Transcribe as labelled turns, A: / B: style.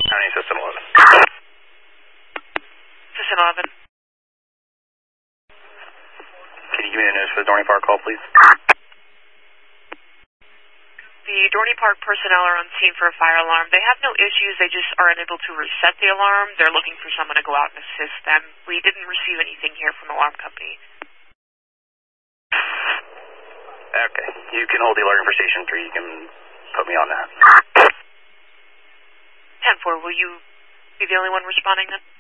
A: County System 11.
B: System 11.
A: Can you give me the news for the Dorney Park call, please?
B: The Dorney Park personnel are on scene for a fire alarm. They have no issues. They just are unable to reset the alarm. They're looking for someone to go out and assist them. We didn't receive anything here from the alarm company.
A: Okay. You can hold the alerting for Station 3. You can put me on that.
B: 10-4, will you be the only one responding then?